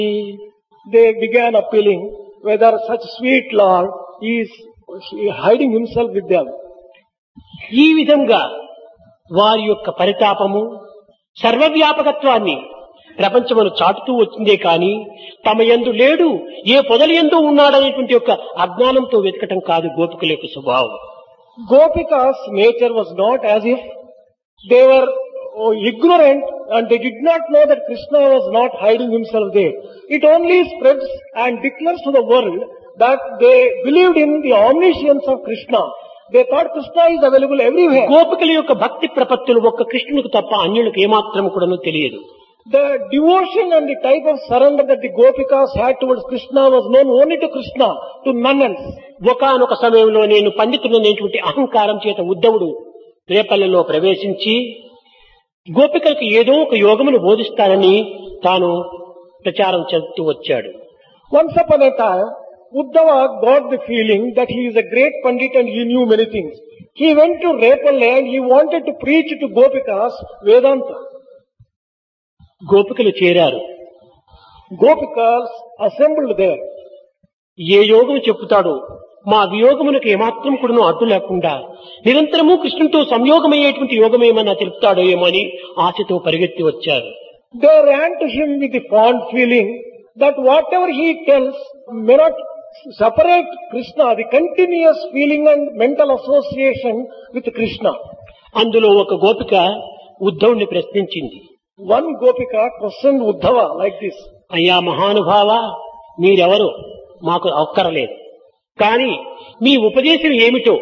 They began appealing whether such sweet Lord is hiding himself with them. ఈ విధంగా వారి యొక్క పరితాపము సర్వవ్యాపకత్వాన్ని ప్రపంచమును చాటుతూ వచ్చిందే కాని తమ యందు లేడు ఏ పొదలి యందు ఉన్నాడనేటువంటి యొక్క అజ్ఞానంతో వెతకటం కాదు గోపికల యొక్క స్వభావం. Gopika's nature was not as if they were ignorant and they did not know that Krishna was not hiding himself there. It only spreads and declares to the world that they believed in the omniscience of Krishna. They thought Krishna is available everywhere. గోపికల యొక్క భక్తి ప్రపత్తులు ఒక్క కృష్ణునికి తప్ప అన్యులకు ఏమాత్రం కూడాను తెలియదు. The devotion and the type of surrender that the Gopikas had towards Krishna was known only to Krishna, to none else. ఒకానొక సమయంలో నేను పండితుడనేటువంటి అహంకారం చేత ఉద్ధవుడు రేపల్లెలో ప్రవేశించి గోపికలకు ఏదో ఒక యోగమును బోధిస్తానని తాను ప్రచారం చేస్తూ వచ్చాడు. Once upon a time, Uddhava got the feeling that he is a great pandit and he knew many things. He went to Repalle and he wanted to preach to Gopikas Vedanta. గోపికలు చేరారు. Gopikas assembled there. ఏ యోగం చెప్పుతాడో మా వియోగమునకు ఏమాత్రం కూడాను అడ్డు లేకుండా నిరంతరము కృష్ణునితో సంయోగమయ్యేటువంటి యోగమేమన్నా తెలుపుతాడో ఏమో అని ఆశతో పరిగెత్తి వచ్చారు. They ran to him with the fond feeling that whatever he tells may not separate Krishna, the continuous feeling and mental association with Krishna. అందులో ఒక గోపిక ఉద్ధవుణ్ణి ప్రశ్నించింది. One Gopika questioned Uddhava like this. అయ్యా మహానుభావ, మీరెవరో మాకు అక్కరలేదు, కానీ మీ ఉపదేశం ఏమిటో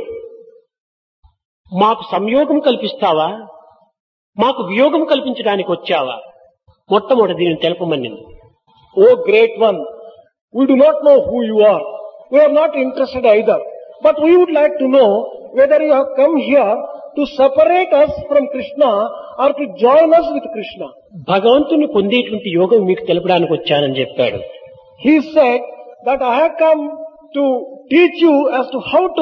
మాకు సంయోగం కల్పిస్తావా, మాకు వియోగం కల్పించడానికి వచ్చావా? మొట్టమొదటి దీనిని తెలపమనింది. O great one, we do not know who you are. We are not interested either. But we would like to know whether you have come here to separate us from Krishna or to join us with Krishna. భగవంతుని పొందేటువంటి యోగం మీకు తెలపడానికి వచ్చానని చెప్పాడు. He said that I have come to teach you as to how to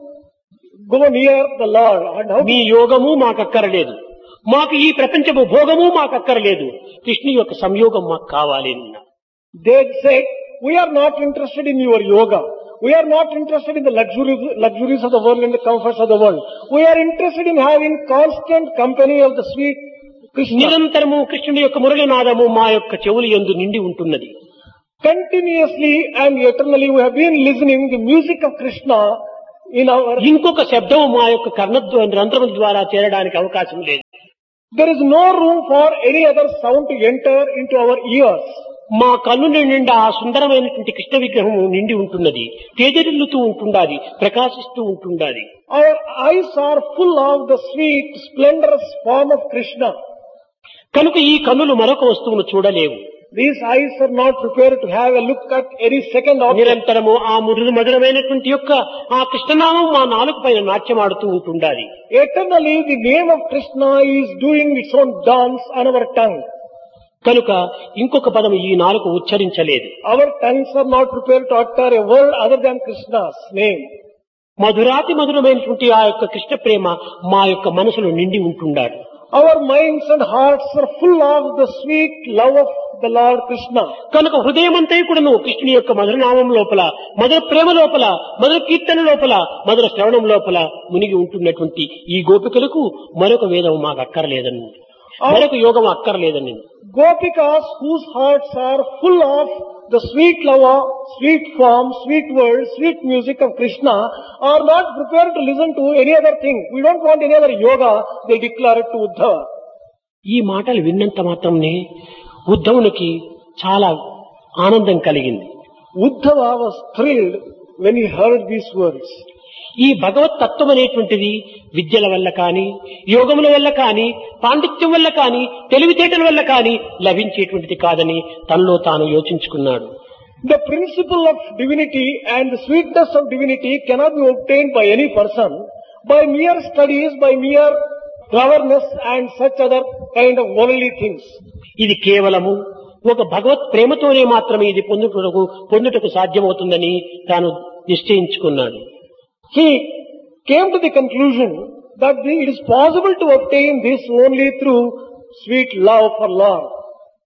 go near the Lord and how మీ యోగము మాకక్కరలేదు, మాకు ఈ ప్రపంచము భోగము మాకక్కరలేదు, కృష్ణు యొక్క సంయోగం మాకు కావాలి. They said, we are not interested in your yoga. We are not interested in the luxuries of the world and the comforts of the world. We are interested in having constant company of the sweet Krishna. నిరంతరము కృష్ణుని యొక్క మురళీనాదము మా యొక్క చెవుల యందు నిండి ఉంటున్నది. Continuously and eternally we have been listening the music of Krishna in our... ఇంకొక శబ్దము మా యొక్క రంధ్రముల ద్వారా చేరడానికి అవకాశం లేదు. There is no room for any other sound to enter into our ears. మా కన్ను నిండా ఆ సుందరమైనటువంటి కృష్ణ విగ్రహం నిండి ఉంటున్నది, తేజరిల్లుతూ ఉంటుండాలి, ప్రకాశిస్తూ ఉంటుండాలి. Our eyes are full of the sweet, splendorous form of Krishna. కనుక ఈ కన్నులు మరొక వస్తువును చూడలేవు. These eyes are not prepared to have a look at any second object. నిరంతరము ఆ మధురమైనటువంటి యొక్క ఆ కృష్ణనామం మా నాలుక పైన నాట్యమాడుతూ ఉంటుండాలి. Eternally the name of Krishna is doing its own dance on our tongue. కనుక ఇంకొక పదం ఈ నాలుక ఉచ్చరించలేదు. Our tongues are not prepared to utter a word other than Krishna's name. మధురాతి మధురమైనటువంటి ఆ యొక్క కృష్ణ ప్రేమ మా యొక్క మనసులో నిండి ఉంటుండాలి. Our minds and hearts are full of the sweet love of the Lord Krishna. కనుక హృదయమంతా కూడాను కృష్ణుని యొక్క మధురనామం లోపల, మధుర ప్రేమ లోపల, మధుర కీర్తన లోపల, మధుర శ్రవణం లోపల మునిగి ఉంటున్నటువంటి ఈ గోపికలకు మరొక వేదం మాకు అక్కర్లేదని, మరొక యోగం అక్కర్లేదని. Gopikas whose hearts are full of the sweet love, sweet form, sweet words, sweet music of Krishna are not prepared to listen to any other thing. We don't want any other yoga, they declare it to Uddhava. ఈ మాటలు విన్నంత మాత్రమే ఉద్ధవునికి చాలా ఆనందం కలిగింది. Uddhava was thrilled when he heard these words. ఈ భగవత్ తత్వం అనేటువంటిది విద్యల వల్ల కానీ, యోగముల వల్ల కానీ, పాండిత్యం వల్ల కానీ, తెలివితేటల వల్ల కానీ లభించేటువంటిది కాదని తనలో తాను యోచించుకున్నాడు. The principle of divinity and the sweetness of divinity cannot be obtained by any person by mere studies, by mere cleverness and such other kind of worldly things. ఇది కేవలము ఒక భగవత్ ప్రేమతోనే మాత్రమే ఇది పొందుటకు సాధ్యమవుతుందని తాను నిశ్చయించుకున్నాడు. He came to the conclusion that it is possible to obtain this only through sweet love for Lord.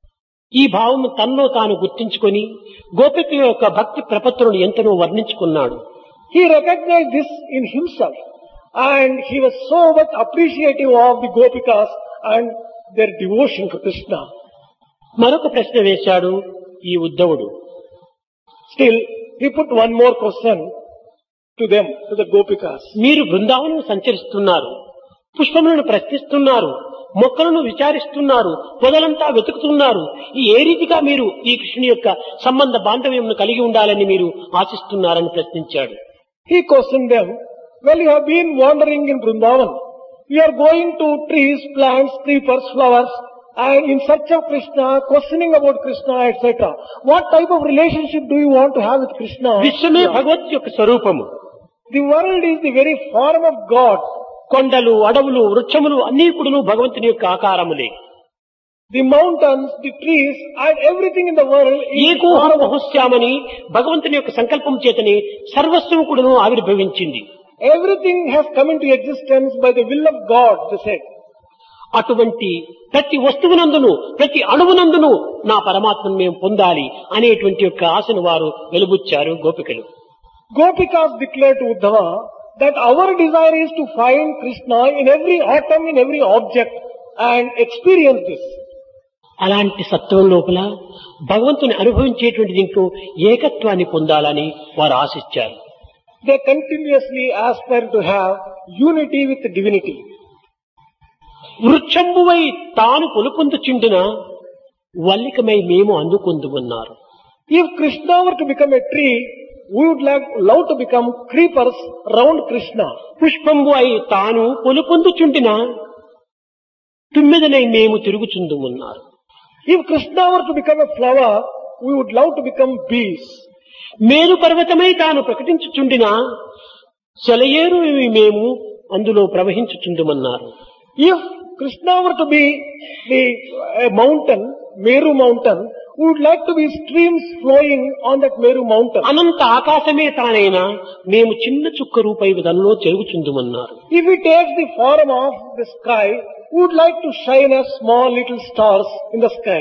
ఈ భావము తనలో తాను గుర్తించుకొని గోపికల యొక్క భక్తి ప్రపత్తులను ఎంతనో వర్ణించుకున్నాడు. He recognized this in himself and he was so much appreciative of the Gopikas and their devotion to Krishna. మరొక ప్రశ్న వేశాడు ఈ ఉద్ధవుడు. Still, he put one more question to them, to the Gopikas. మీరు బృందావనం సంచరిస్తున్నారు, పుష్పములను ప్రశ్నిస్తున్నారు, మొక్కలను విచారిస్తున్నారు, పొదలంతా వెతుకుతున్నారు. ఏ రీతిగా మీరు ఈ కృష్ణుని యొక్క సంబంధ బాంధవ్యం కలిగి ఉండాలని మీరు ఆశిస్తున్నారని ప్రశ్నించాడు. He questioned them, well, you have been wandering in Vrindavan. You are going to trees, plants, creepers, flowers, and in search of Krishna, questioning about Krishna, etc. What type of relationship do you want to have with Krishna? విశ్వమే భగవత్ యొక్క స్వరూపము. The world is the very form of God. కొండలు, అడవులు, వృక్షములు అన్నీ కూడాను భగవంతుని యొక్క ఆకారములే. The mountains, the trees, and everything in the world is ఏకోహం మహోశ్యామని భగవంతుని యొక్క సంకల్పం చేతని సర్వస్వం కూడాను ఆవిర్భవించింది. Everything has come into existence by the will of God, they said. అటువంటి ప్రతి వస్తువునందును, ప్రతి అణువునందును నా పరమాత్మను మేము పొందాలి అనేటువంటి యొక్క ఆశను వారు వెలుబుచ్చారు గోపికలు. Gopikas declared to Uddhava that our desire is to find Krishna in every atom, in every object and experience this. అలాంటి సత్వం లోపల భగవంతుని అనుభవించేటువంటి దీంట్లో ఏకత్వాన్ని పొందాలని వారు ఆశించారు. They continuously aspire to have unity with divinity. వృక్షంబువై తాను పొలుపొందుచుండిన వల్లికమై మేము అందుకొందుమన్నారు. If Krishna were to become a tree, we would love to become creepers round Krishna. పుష్పంబు అయి తాను పొలుపొందుచుండిన తుమ్మెదనై మేము తిరుగుచుందుమన్నారు. If Krishna were to become a flower, we would love to become bees. మేరు పర్వతమై తాను ప్రకటించుచుండిన సెలయేరు మేము అందులో ప్రవహించుచుందుమన్నారు. If Krishna were to be a mountain, Meru mountain, we would like to be streams flowing on that Meru mountain. అనంత ఆకాశమే తానైనా మేము చిన్న చుక్క రూపై దానిలో చెరుగుచుందుమన్నారు. If we take the form of the sky, we would like to shine as small little stars in the sky.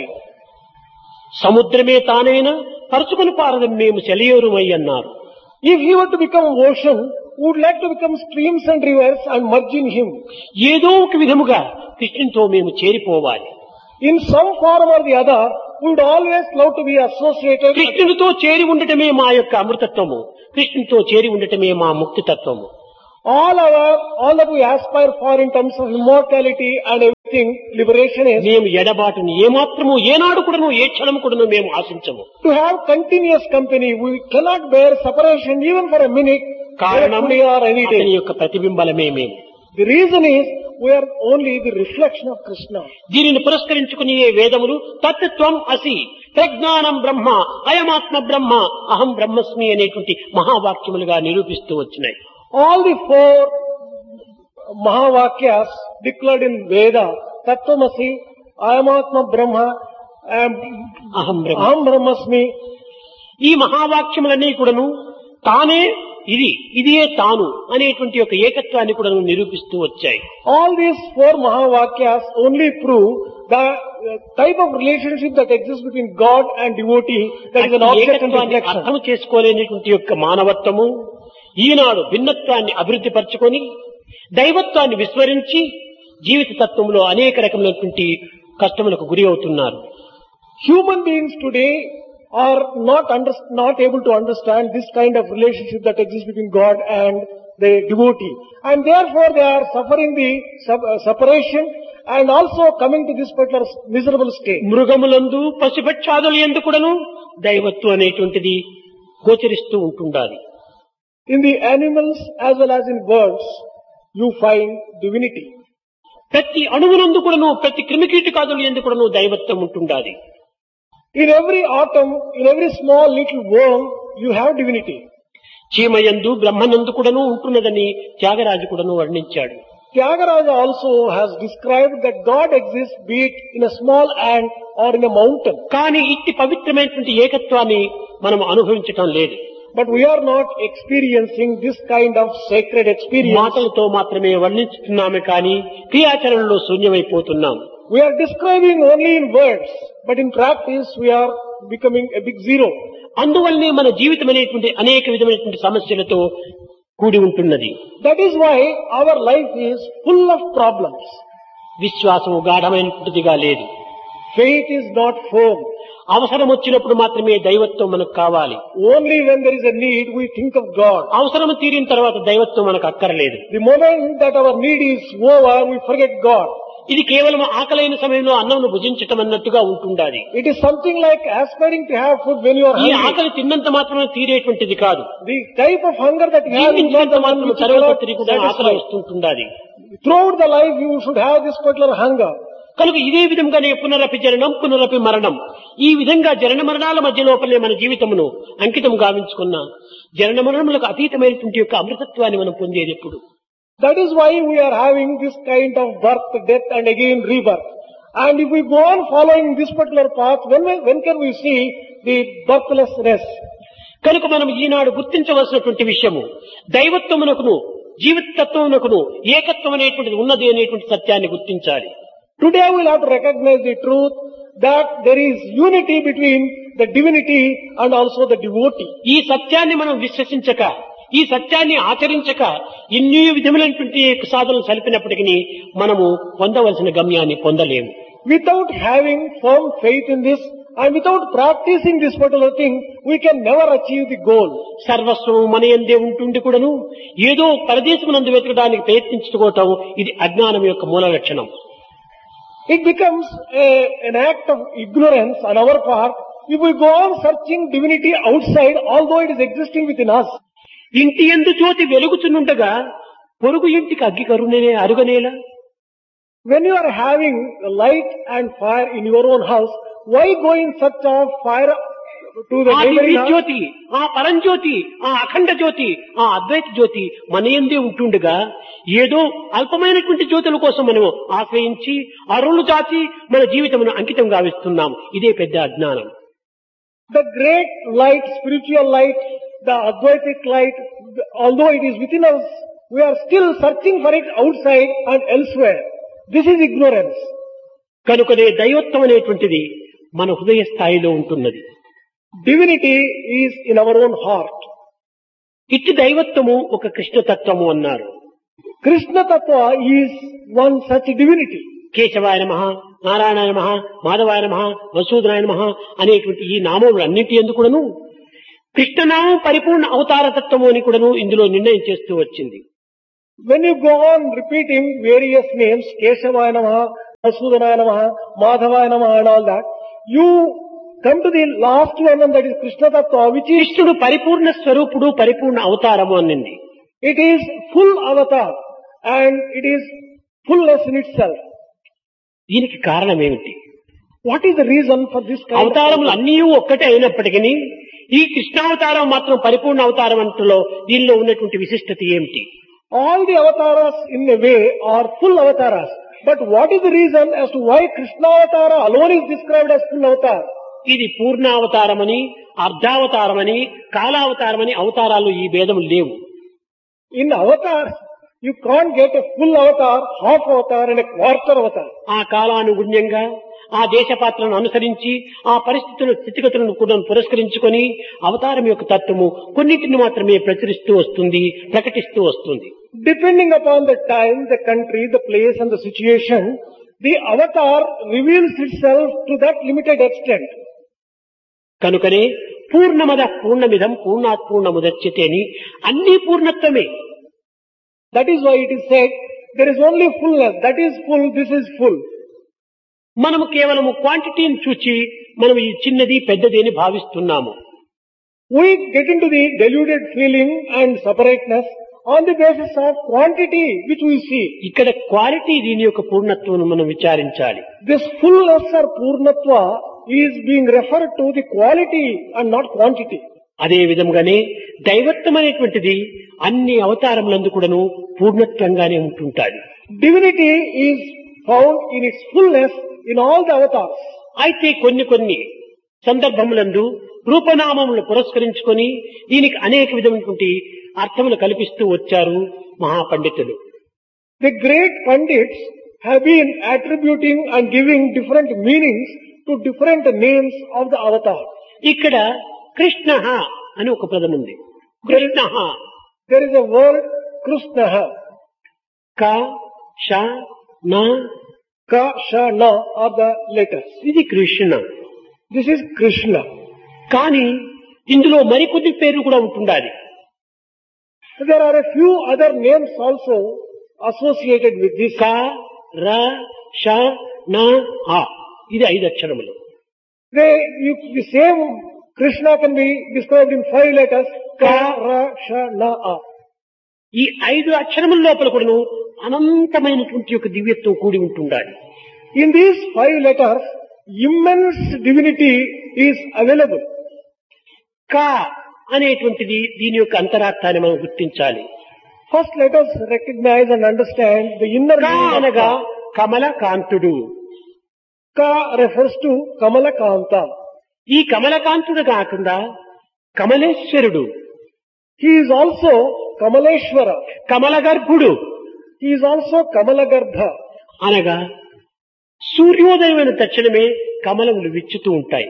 సముద్రమే తానైనా పరుచుకొని పారదం మేము సెలయేరుమై అన్నారు. If he were to become ocean, we would like to become streams and rivers and merge in him. ఏదో ఒక విధముగా కృష్ణునితో మేము చేరిపోవాలి. In some form or the other, we would always love to be associated. కృష్ణునితో చేరి ఉండటమే మా యొక్క అమృతత్వము, కృష్ణునితో చేరి ఉండటమే మా ముక్తితత్వము. All that we aspire for in terms of immortality and everything, liberation is మేము ఎడబాటుని ఏమాత్రము ఏనాడు కూడాను ఏ క్షణం కూడాను మేము ఆశించము. to have continuous company. We cannot bear separation even for a minute. కారణం every or any అతని day. యొక్క ప్రతిబింబలమే మేము. The reason is we are only the reflection of Krishna. దీనిని పురస్కరించుకుని ఏ వేదములు తత్వం అసి, ప్రజ్ఞానం బ్రహ్మ, అయమాత్మ బ్రహ్మ, అహం బ్రహ్మస్మి అనేటువంటి మహావాక్యములుగా నిరూపిస్తూ వచ్చినాయి. All the four Mahavakyas declared in Veda, Tattvamasi, Ayamatma Brahma, అహం బ్రహ్మ. Aham Brahmasmi, ఈ మహావాక్యములన్నీ కూడాను తానే ఇది, ఇదే తాను అనేటువంటి ఒక ఏకత్వాన్ని కూడా నిరూపిస్తూ వచ్చాయి. all these four Mahavakyas only prove the type of relationship that exists between God and devotee, that is an object and ఏకత్వాన్ని reflection. అర్థం చేసుకోలేనటువంటి యొక్క మానవత్వము ఈనాడు భిన్నత్వాన్ని అభివృద్ధి పరచుకొని దైవత్వాన్ని విస్మరించి జీవిత తత్వంలో అనేక రకమైనటువంటి కష్టములకు గురి అవుతున్నారు. Human beings today are not able to understand this kind of relationship that exists between God and the devotee, and therefore they are suffering the separation and also coming to this particular miserable state. మృగములందు పశుపక్షాదుల యందు కూడాను దైవత్వం అనేటువంటిది గోచరిస్తూ ఉంటుండాలి. In the animals as well as in birds, you find divinity. ప్రతి అణువునందు కూడాను, ప్రతి క్రిమికీటకాదుల యందు కూడాను దైవత్వం ఉంటుండాలి. In every atom, in every small little worm, you have divinity. చీమయందు బ్రహ్మనందు కూడాను ఉంటున్నదని త్యాగరాజు కూడాను వర్ణించాడు. Tyagaraja also has described that God exists, be it in a small ant or in a mountain. కానీ ఇట్టి పవిత్రమైనటువంటి ఏకత్వాన్ని మనం అనుభవించటం లేదు. But we are not experiencing this kind of sacred experience. మాటలతో మాత్రమే వర్ణించుతున్నామే కానీ క్రియాచరణలో శూన్యమైపోతున్నాం. we are describing only in words, but in practice we are becoming a big zero. అందువల్లనే మన జీవితం అనేటువంటి అనేక విధమైనటువంటి సమస్యలతో కూడి ఉంటున్నది. That is why our life is full of problems. విశ్వాసము గాఢమైనటువంటిదిగా లేదు. Faith is not firm. అవసరం వచ్చినప్పుడు మాత్రమే దైవత్వం మనకు కావాలి. Only when there is a need we think of God. అవసరం తీరిన తర్వాత దైవత్వం మనకు అక్కర్లేదు. The moment that our need is over, we forget God. ఇది కేవలం ఆకలైన సమయంలో అన్నంను భుజించటం అన్నట్టుగా ఉంటుండాలి. It is something like aspiring to have food when you are ఈ hungry. ఆకలి తిన్నంత మాత్రమే తీరేటువంటిది కాదు. The type of hunger that you have is not జీవించినంత the one మాత్రం which చరవపత్రి కూడా cannot ఆకలి satisfy. వస్తుంటుండాలి. Throughout the life you should have this particular hunger. కనుక ఇదే విధంగానే పునరపి జననం పునరపి మరణం, ఈ విధంగా జనన మరణాల మధ్య లోపలే మన జీవితమును అంకితం గావించుకున్న జనన మరణములకు అతీతమైనటువంటి యొక్క అమృతత్వాన్ని మనం పొందేది ఎప్పుడు. That is why we are having this kind of birth, death and again rebirth. And if we go on following this particular path, when can we see the birthlessness? కనుక మనం ఈనాడు గుర్తించవలసినటువంటి విషయము దైవత్వమునకును జీవితత్వమునకును ఏకత్వం అనేటువంటిది ఉన్నది అనేటువంటి సత్యాన్ని గుర్తించాలి. Today we will have to recognize the truth that there is unity between the divinity and also the devotee. ఈ సత్యాన్ని మనం విశ్వసించక, ఈ సత్యాన్ని ఆచరించక ఎన్ని విధములైనటువంటి సాధనలు సలిపినప్పటికీ మనము పొందవలసిన గమ్యాన్ని పొందలేము. Without having firm faith in this and without practicing this particular thing, we can never achieve the goal. సర్వస్వం మన యందే ఉంటుండి కూడాను ఏదో పరదేశమునందు వెతకడానికి ప్రయత్నించుకోవటం ఇది అజ్ఞానం యొక్క మూల లక్షణం. It becomes an act of ignorance on our part if we go on searching divinity outside, although it is existing within us. ఇంటి యందు జ్యోతి వెలుగుచునుండగా పొరుగు ఇంటికి అగ్గి కరుణనే అరుగనేలా. When you are having light and fire in your own house, why go in search of fire to the ఆ neighboring దివ్య house? జ్యోతి, ఆ పరంజ్యోతి, ఆ అఖండ జ్యోతి, ఆ అద్వైత జ్యోతి మన యందే ఉంటుండగా ఏదో అల్పమైనటువంటి జ్యోతుల కోసం మనం ఆశ్రయించి అరుణు చాచి మన జీవితమును అంకితం గావిస్తున్నాం. ఇదే పెద్ద అజ్ఞానం. The great light, spiritual light, the Advaitic light, although it is within us, we are still searching for it outside and elsewhere. This is ignorance. కనుకనే దైవత్వం అనేటువంటిది మన హృదయ స్థాయిలో ఉంటున్నది. Divinity is in our own heart. ఇట్టి దైవత్వము ఒక కృష్ణతత్వము అన్నారు. Krishna Tattva is one such divinity. కేశవాయ నమః, నారాయణాయ నమః, మాధవాయ నమః, వసూదనాయ నమః అనేటువంటి ఈ నామములు అన్నింటి యందు కూడాను కృష్ణనామం పరిపూర్ణ అవతారతత్వము అని కూడాను ఇందులో నిర్ణయం చేస్తూ వచ్చింది. When you go on repeating various names, Keshavaya Namaha, Vasudanaya Namaha, Madhavaya Namaha and all that, you come to the last one and that is Krishna Tattva, which is, కృష్ణుడు పరిపూర్ణ స్వరూపుడు, పరిపూర్ణ అవతారము అనింది. it is full avatar and it is fullness in itself. దీనికి కారణం ఏమిటి? What is the reason for this kind అవతారములు of అన్నీ ఒక్కటే అయినప్పటికీ ఈ కృష్ణావతారం మాత్రం పరిపూర్ణ అవతారం అంటలో దీనిలో ఉన్నటువంటి విశిష్టత ఏమిటి? all the avatars in a way are full avatars. But what is the reason as to why Krishna Avatara alone is described as full avatar? ఇది పూర్ణావతారమని, అర్ధావతారమని, కాలావతారమని అవతారాలు ఈ భేదము లేవు. In avatars, you can't get a full avatar, half avatar and a quarter avatar. ఆ కాలానుగుణ్యంగా ఆ దేశపాత్రను అనుసరించి ఆ పరిస్థితుల స్థితిగతులను కూడా పురస్కరించుకొని అవతారం యొక్క తత్వము కొన్నింటిని మాత్రమే ప్రచురిస్తూ వస్తుంది, ప్రకటిస్తూ వస్తుంది. Depending upon the time, the country, the place and the situation, the avatar reveals itself to that limited extent. కనుకనే పూర్ణమద పూర్ణమిదం పూర్ణాత్ పూర్ణముదచ్యతే అని అన్ని పూర్ణత్వమే. That is why it is said, there is only fullness, that is full, this is full. మనము కేవలము క్వాంటిటీని చూచి మనం ఈ చిన్నది పెద్దది అని భావిస్తున్నాము. We get into the deluded feeling and separateness on the basis of quantity which we see. ఇక్కడ క్వాలిటీ దీని యొక్క పూర్ణత్వం మనం విచారించాలి. This fullness or purnatva is being referred to the quality and not quantity. అదే విధంగానే దైవత్వం అనేటువంటిది అన్ని అవతారములందు కూడాను పూర్ణత్వంగానే ఉంటుంటాది. Divinity is found in its fullness in all the avatars. అయితే కొన్ని సందర్భములందు రూపనామములు పురస్కరించుకొని దీనికి అనేక విధమైనటువంటి అర్థములు కల్పిస్తూ వచ్చారు మహాపండితులు. The great Pandits have been attributing and giving different meanings to different names of the avatar. ఇక్కడ కృష్ణ అని ఒక పదం ఉంది. Krishna There is a word Krishna, క ష న Ka, Sha, Na are the letters. ఇది కృష్ణ. This is Krishna. కానీ ఇందులో మరికొద్ది పేర్లు కూడా ఉంటుండాలి. There are a few other names also associated with this. క ర ష న హ ఇది 5 అక్షరములు. The same Krishna can be described in 5 letters. Ka, Ra, Sha, Na, A. ఈ 5 అక్షరముల లోపల కూడాను అనంతమైనటువంటి ఒక దివ్యత్వం కూడి ఉంటుండాలి. In these 5 letters, immense divinity is available. క అనేటువంటిది దీని యొక్క అంతరార్థాన్ని మనం గుర్తించాలి. First, let us recognize and understand the inner క meaning of అనగా Ka. కమలకాంతుడు. Ka refers to Kamalakanta. ఈ కమలకాంతుడు కాకుండా కమలేశ్వరుడు, He is also Kamaleshwara. కమలగర్భుడు He is also Kamalagarbha. అనగా సూర్యోదయమైన తక్షణమే కమలములు విచ్చుతూ ఉంటాయి.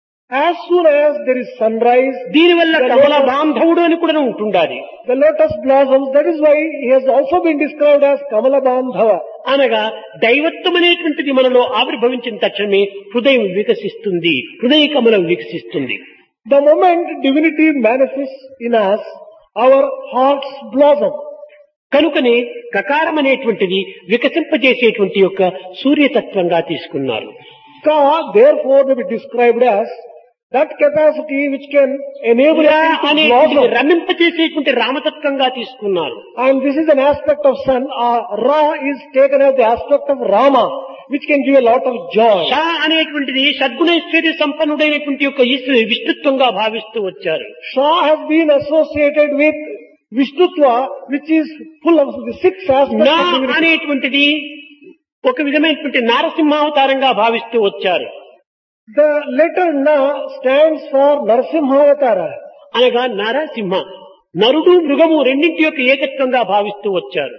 As soon as there is sunrise, దీనివల్ల కమల బాంధవుడు అని కూడా ఉంటుండాలి. the lotus blossoms. That is why he has also been described as Kamalabandhava. అనగా దైవత్వం అనేటువంటిది మనలో ఆవిర్భవించిన తక్షణమే హృదయం వికసిస్తుంది, హృదయ కమలం వికసిస్తుంది. The moment divinity manifests in us, our hearts blossom. కనుకనే కకారం అనేటువంటిది వికసింపజేసేటువంటి యొక్క సూర్యతత్వంగా తీసుకున్నారు. Ka, therefore, may be described as that capacity which can enable రా us to అనేటువంటిది blossom. రమింపజేసేటువంటి రామతత్వంగా తీసుకున్నారు. And this is an aspect of sun. Ra is taken as the aspect of Rama, which can give a lot of joy. Shah అనేటువంటిది సద్గుణైశ్వర్య సంపన్నుడైనటువంటి యొక్క విష్ణుత్వంగా భావిస్తూ వచ్చారు. Sha has been associated with Vishnutva, which is full of the 6 aspects నా of divinity. అనేటువంటిది ఒక విధమైనటువంటి నారసింహావతారంగా భావిస్తూ వచ్చారు. The letter Na stands for Narasimhavatara. అనగా నరసింహ, నరుడు మృగము రెండింటి యొక్క ఏకత్వంగా భావిస్తూ వచ్చారు.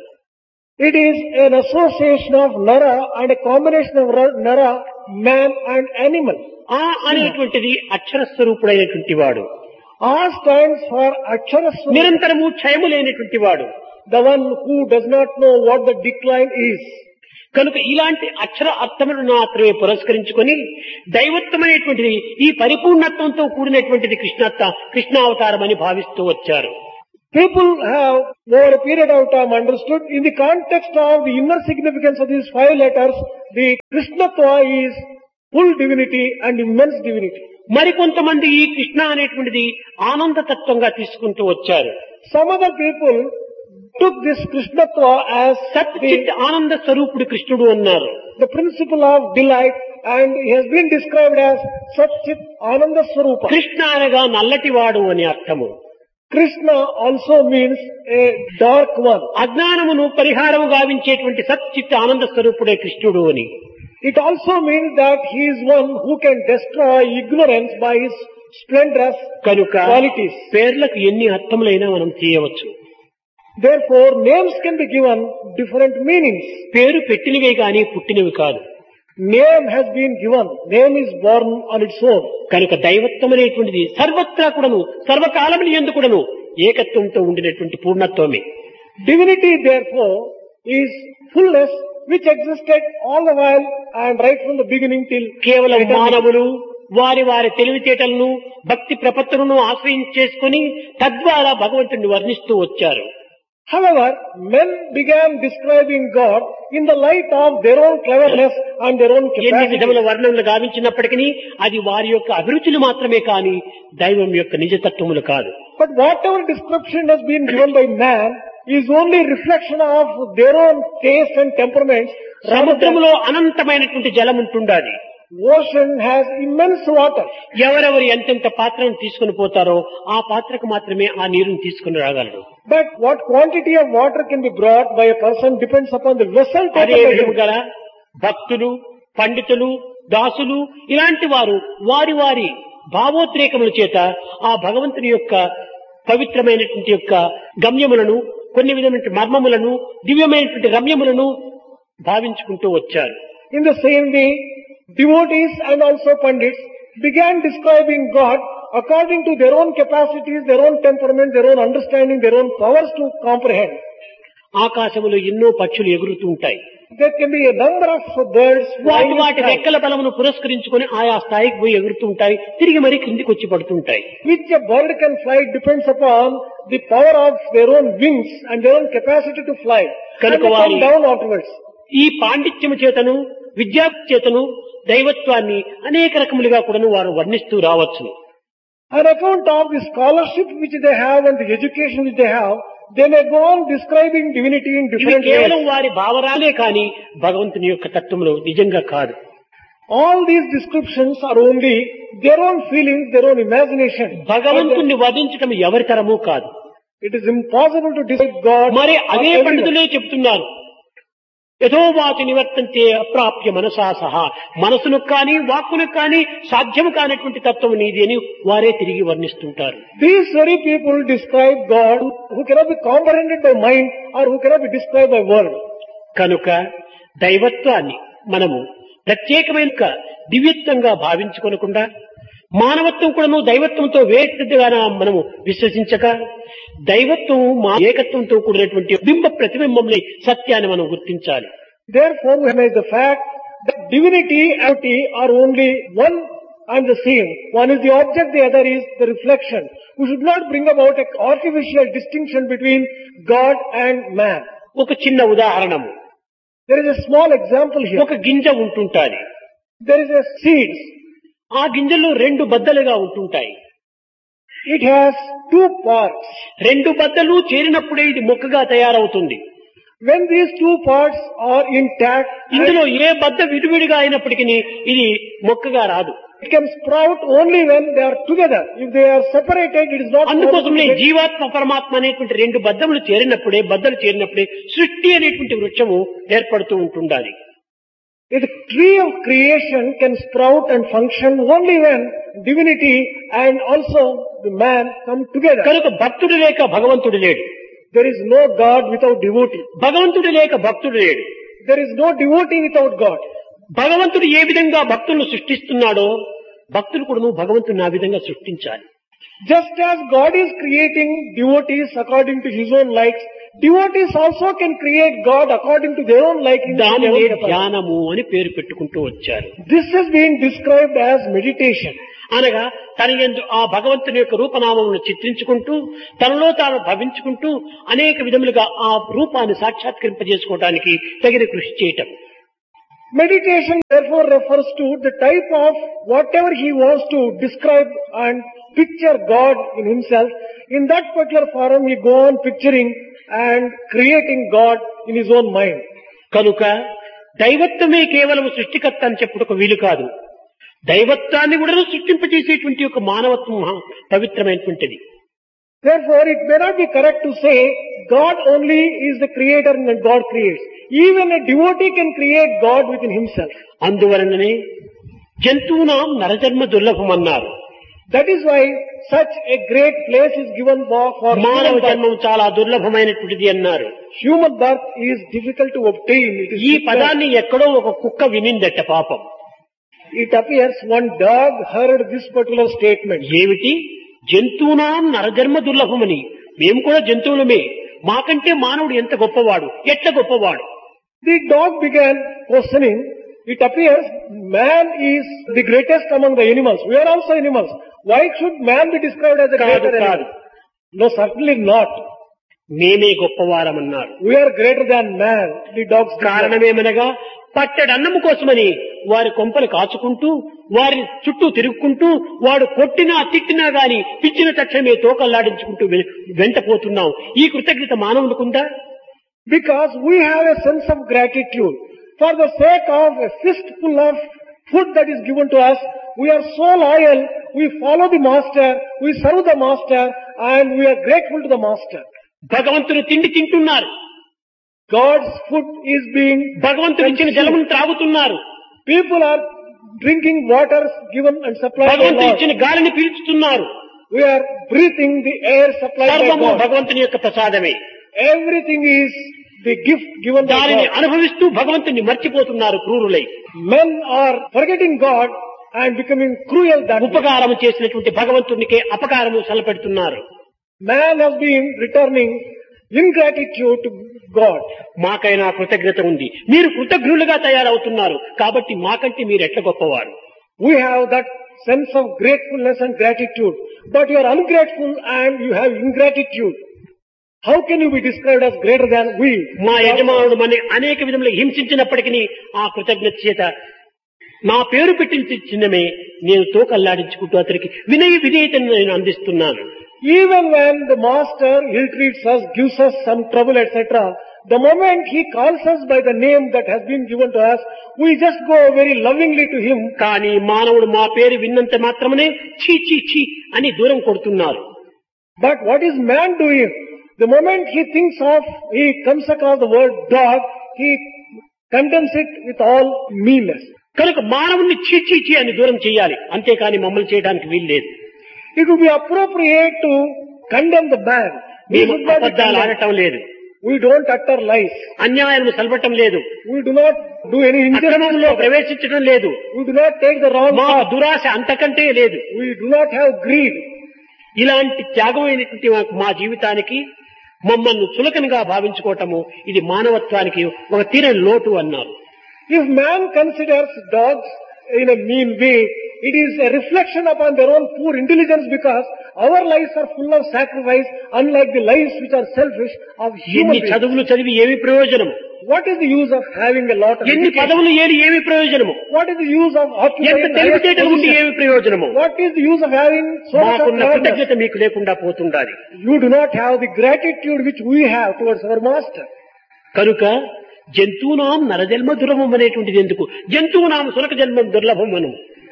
It is an association of Nara and a combination of Nara, man and animal. ఆ అనేటువంటిది అక్షర స్వరూపుడైనటువంటి వాడు, A stands for Akshara, నిరంతరము క్షయము లేనటువంటి వాడు. the one who does not know what the decline is. కనుక ఇలాంటి అక్షర అర్థములను మాత్రమే పురస్కరించుకొని దైవత్వం అనేటువంటిది ఈ పరిపూర్ణత్వంతో కూడినటువంటిది కృష్ణావతారం అని భావిస్తూ వచ్చారు. People have over a period of time understood in the context of the inner significance of these 5 letters, the Krishnatva is full divinity and immense divinity. మరికొంతమంది ఈ కృష్ణ అనేటువంటిది ఆనంద తత్వంగా తీసుకుంటూ వచ్చారు. Some other people took this Krishnatva as సచ్చిత్ ఆనంద స్వరూపుడు కృష్ణుడు అన్నారు. the principle of delight, and he has been described as Satchit Ananda Swarupa. Krishna అనగా నల్లటివాడు అని అర్థము. Krishna also means a dark one. అజ్ఞానమును పరిహారము గావించేటువంటి సచ్చిత్ ఆనంద స్వరూపుడే కృష్ణుడు అని. It also means that he is one who can destroy ignorance by his splendorous కనుక qualities. పేర్లకు ఎన్ని అర్థములైనా మనం చేయవచ్చు. Therefore, names can be given different meanings. పేరు పెట్టినవే గాని పుట్టినవి కాదు. Name has been given. Name is born on its own. కనుక దైవత్వం అనేటువంటిది సర్వత్రా కూడాను సర్వకాలములు యందు కూడాను ఏకత్వంతో ఉండినటువంటి పూర్ణత్వమే. Divinity, therefore, is fullness which existed all the while and right from the beginning till కేవలం eternity. మానవులు వారి వారి తెలివితేటలను భక్తి ప్రపత్తులను ఆశ్రయించేసుకుని తద్వారా భగవంతుడిని వర్ణిస్తూ వచ్చారు. However, men began describing God in the light of their own cleverness and their own ఎన్ని capacity. విధముల వర్ణములు గావించినప్పటికీ అది వారి యొక్క అభిరుచులు మాత్రమే కాని దైవం యొక్క నిజతత్వములు కాదు. But whatever description has been given by man is only reflection of their own taste and temperaments. సముద్రములో అనంతమైనటువంటి జలం ఉంటుండాలి. Ocean has immense water. ఎవరెవరు ఎంతెంత పాత్రను తీసుకుని పోతారో ఆ పాత్రకు మాత్రమే ఆ నీరుని తీసుకుని రాగలరు. But what quantity of water can be brought by a person depends upon the vessel అదే taken by him. విధముగా భక్తులు, పండితులు, దాసులు ఇలాంటి వారు వారి వారి భావోద్రేకముల చేత ఆ భగవంతుని యొక్క పవిత్రమైనటువంటి యొక్క గమ్యములను, కొన్ని విధమైన మర్మములను, దివ్యమైనటువంటి రమ్యములను భావించుకుంటూ వచ్చారు. In the same way, devotees and also pandits began describing God according to their own capacities, their own temperament, their own understanding, their own powers to comprehend. ఆకాశములో ఎన్నో పక్షులు ఎగురుతూ ఉంటాయి. There can be a number of birds వాటి flying in వాటి sky. రెక్కల బలమును పురస్కరించుకొని ఆయా స్థాయికి పోయి ఎగురుతూ ఉంటాయి, తిరిగి మరీ క్రిందికి వచ్చి పడుతుంటాయి. Which a bird can fly depends upon the power of their own wings and their own capacity to fly. And they come down afterwards. ఈ పాండిత్యము చేతను విద్యా చేతను దైవత్వాన్ని అనేక రకములుగా కూడా వారు వర్ణిస్తూ రావచ్చు. On account of the scholarship which they have and the education which they have, they may go on describing divinity in ఇవి different కేవలం ways. వారి భావరాలే కాని భగవంతుని యొక్క తత్వంలో నిజంగా కాదు. All these descriptions are only their own feelings, their own imagination. భగవంతుణ్ణి వర్ణించడం ఎవరి తరమూ కాదు. It is impossible to describe God. మరి or అదే everyone. పండితులే చెప్తున్నారు, యథోవాచి నివర్తంతే అప్రాప్య మనసా సహా, మనసును కానీ వాక్కును కానీ సాధ్యము కానటువంటి తత్వం నీది అని వారే తిరిగి వర్ణిస్తుంటారు. These very people describe God who cannot be comprehended by mind or who cannot be described by word. కనుక దైవత్వాన్ని మనము ప్రత్యేకమైన దివ్యత్వంగా భావించుకొనకుండా మానవత్వం కూడాను దైవత్వంతో వేరుగా మనము విశ్వసించక దైవత్వం మా ఏకత్వంతో కూడినటువంటి బింబ ప్రతిబింబంని సత్యాన్ని మనం గుర్తించాలి. Therefore, we recognize the fact that divinity and deity are only one and the same. One is the object, the other is the reflection. We should not bring about an artificial distinction between God and man. ఒక చిన్న ఉదాహరణము, There is a small example here. ఒక గింజ ఉంటుంటాది. There is a seed. ఆ గింజలు రెండు బద్దలుగా ఉంటుంటాయి. It has two parts. రెండు బద్దలు చేరినప్పుడే ఇది మొక్కగా తయారవుతుంది. When these two parts are intact, ఇందులో ఏ బద్ద విడివిడిగా అయినప్పటికీ ఇది మొక్కగా రాదు. it can sprout only when they are together. If they are separated, it is not possible. అందుకోసమే జీవాత్మ పరమాత్మ అనేటువంటి రెండు బద్దములు చేరినప్పుడే సృష్టి అనేటువంటి వృక్షము ఏర్పడుతూ ఉంటుండాలి. The tree of creation can sprout and function only when divinity and also the man come together. కనుక భక్తుడు లేక భగవంతుడు లేడు, There is no God without devotee. భగవంతుడు లేక భక్తుడు లేడు. There is no devotee without God. భగవంతుడు ఏ విధంగా భక్తులను సృష్టిస్తున్నాడో భక్తులు కూడా భగవంతుని ఆ విధంగా సృష్టించాలి. Just as God is creating devotees according to His own likes, devotees also can create God according to their own liking. దానినే ధ్యానము అని పేరు పెట్టుకుంటూ వచ్చారు. This has been described as meditation. అనగా తన యందు ఆ భగవంతుని యొక్క రూపనామమును చిత్రించుకుంటూ తనలో తాను భవించుకుంటూ అనేక విధములుగా ఆ రూపాన్ని సాక్షాత్కరింపజేసుకోవడానికి తగిన కృషి చేయటం. Meditation therefore refers to the type of whatever he wants to describe and picture God in himself. In that particular form he go on picturing and creating God in his own mind. కనుక దైవత్వమే కేవలం సృష్టికర్త అని చెప్పుటకు వీలు కాదు. దైవత్వాన్ని కూడా సృష్టింపజేసేటువంటి ఒక మానవత్వం పవిత్రమైనటువంటిది. Therefore it may not be correct to say God only is the creator and God creates. Even a devotee can create God within himself. అందువలననే జంతువునాం నరజన్మ దుర్లభమన్నారు. That is why such a great place is given for మానవ human birth. జన్మం చాలా దుర్లభమైనటువంటిది అన్నారు. Human birth is difficult to obtain. ఈ పదాన్ని ఎక్కడో ఒక కుక్క వినిందట పాపం. It appears one dog heard this particular statement. ఏమిటి జంతువునాం నరజన్మ దుర్లభమని, మేము కూడా జంతువులమే, మాకంటే మానవుడు ఎంత గొప్పవాడు, ఎట్లా గొప్పవాడు. The dog began questioning. It appears man is the greatest among the animals. We are also animals. Why should man be described as a కాదు greater కాదు, animal? No, certainly not. మేమే గొప్పవారమన్నారు. We are greater than man. The dogs declared. కారణమేమనగా పట్టెడు అన్నము కోసమని వారి కొంపలు కాచుకుంటూ వారి చుట్టూ తిరుగుకుంటూ వాడు కొట్టినా తిట్టినా గాని పిచ్చిన తక్షణమే తోకల్లాడించుకుంటూ వెంట పోతున్నాం. ఈ కృతజ్ఞత మానవులకుందా? Because we have a sense of gratitude. For the sake of a fistful of food that is given to us, we are so loyal, we follow the master, we serve the master, and we are grateful to the master. భగవంతుని తిండి తింటున్నారు, God's food is being భగవంతుడు ఇచ్చిన జలమును త్రాగుతున్నారు, people are drinking water given and supplied by భగవంతుడు God. ఇచ్చిన గాలిని పీల్చుతున్నారు. We are breathing the air supplied by సర్వము God. భగవంతుని యొక్క ప్రసాదమే. Everything is the gift given by దానిని God. అనుభవిస్తూ భగవంతుని మర్చిపోతున్నారు క్రూరులై. Men are forgetting God and becoming cruel that way. ఉపకారం చేసినటువంటి భగవంతునికే అపకారము తలపెడుతున్నారు. Man has been returning ingratitude to God. మాకైనా కృతజ్ఞత ఉంది, మీరు కృతజ్ఞులుగా తయారవుతున్నారు కాబట్టి మాకంటే మీరు ఎట్లా గొప్పవారు. We have that sense of gratefulness and gratitude, but you are ungrateful and you have ingratitude. How can you be described as greater than we? మా యజమానుడు మన అనేక విధములుగా హింసించినప్పటికీ ఆ కృతజ్ఞత చేత నా పేరు పెట్టిన చిన్నమే నేను తోకల్లాడించుకుంటూ అతనికి వినయ విధేయతను నేను అందిస్తున్నాను. Even when the master ill-treats us, gives us some trouble, etc., the moment he calls us by the name that has been given to us, we just go very lovingly to him. కానీ మానవుడు మా పేరు విన్నంత మాత్రమే చీ చీ చీ అని దూరం కొడుతున్నారు. But what is man doing? The moment he thinks of, he comes across the word dog, he condemns it with all meanness. కనుక మానవుణ్ణి చీ చీ చీ అని దూరం చేయాలి, అంతేకాని మమ్మల్ని చేయడానికి వీల్లేదు. It would be appropriate to condemn the man. We మేము should not be అబద్ధాలు condemned. ఆడటం లేదు, We don't utter lies. అన్యాయం సల్పటం లేదు, We do not do any అక్రమంలో injustice. ప్రవేశించడం లేదు, We do not take the wrong మా path. దురాశ అంతకంటే లేదు. We do not have greed. ఇలాంటి త్యాగమైనటువంటి మా జీవితానికి మమ్మల్ని చులకనగా భావించుకోవటము ఇది మానవత్వానికి ఒక తీరని లోటు అన్నారు. If man considers dogs in a mean way, it is a reflection upon their own poor intelligence, because our lives are full of sacrifice, unlike the lives which are selfish of human ఎన్ని beings. చదువులు చదివి ఏమి ప్రయోజనము, What is the use of having a lot of ఎన్ని education? పదవులు ఏలి ఏమి ప్రయోజనము, What is the use of ఎంత occupying తెలివితేటలు ఉండి highest ఏమి position? ప్రయోజనము. What is the use of having so much of మాకున్న cleverness? కృతజ్ఞత మీకు లేకుండా పోతుండాలి. You do not have the gratitude which we have towards our master. కనుక జంతువునాం నరజన్మ దుర్లభం అనేటువంటిది ఎందుకు, జంతువునాం సురక జన్మం దుర్లభం అను.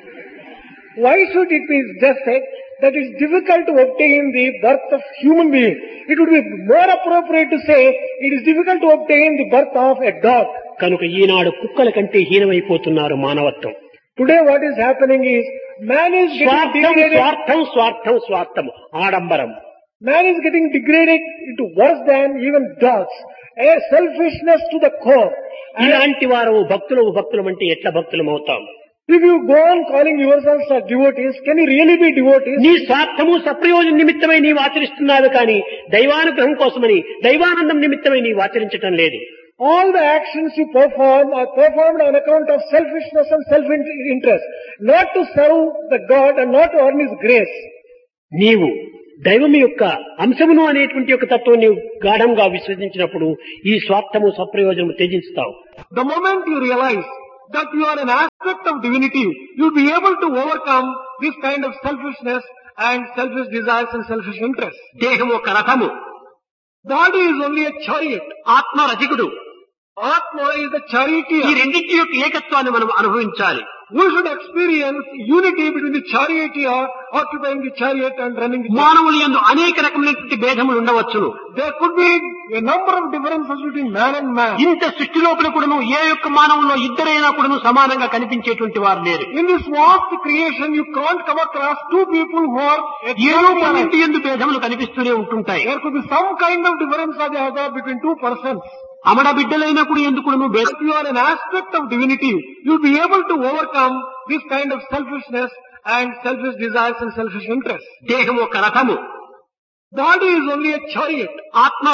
Why should it be just said that it's difficult to obtain the birth of human being? It would be more appropriate to say it is difficult to obtain the birth of a dog. కనుక ఈనాడు కుక్కల కంటే హీనమైపోతున్నారు మానవత్వం. Today what is happening is man is getting స్వార్థం degraded. స్వార్థం స్వార్థం స్వార్థం ఆడంబరం. Man is getting degraded into worse than even dogs. A selfishness to the core. And ఇలాంటి వారు భక్తులం అంటే ఎట్లా భక్తులం అవుతాం? if you go on calling yourselves as devotees, can you really be devotees? నీ స్వార్థము సప్రయోజన నిమిత్తమై నీవు ఆచరిస్తున్నావు కానీ దైవానుగ్రహం కోసమని దైవానందం నిమిత్తమై నీవు ఆచరించటం లేదు. All the actions you perform are performed on account of selfishness and self-interest, not to serve the God and not to earn His grace. నీవు దైవం యొక్క అంశమును అనేటువంటి యొక్క తత్వం నీవు గాఢంగా విశ్వసించినప్పుడు ఈ స్వార్థము సప్రయోజనము త్యజిస్తావు. The moment you realize that you are an aspect of divinity, you'll be able to overcome this kind of selfishness and selfish desires and selfish interests. దేహము ఒక రథము, Body is only a chariot. ఆత్మ రథికుడు. Atma is the ఈ charioteer. రెండింటి యొక్క ఏకత్వాన్ని మనం అనుభవించాలి. We should experience unity between the charioteer occupying the chariot and running the chariot. మానవులు యందు అనేక రకమైనటువంటి భేదములు ఉండవచ్చును. There could be a number of differences between man and man. ఇంత సృష్టి లోపల కూడాను ఏ యొక్క మానవుల్లో ఇద్దరైనా కూడాను సమానంగా కనిపించేటువంటి వారు లేరు. In this vast creation, you can't come across two people who are ఏదో exactly alike. కొన్నింటి యందు భేదములు కనిపిస్తూనే ఉంటుంటాయి. There could be some kind of difference or the other between two persons. అమడ బిడ్డలైనా కూడా ఎందుకును భేదం. If you are an aspect of divinity, you'll be able to overcome this kind of selfishness and selfish desires and selfish interests. దేహం ఒక రథము, Body is only a chariot. ఆత్మ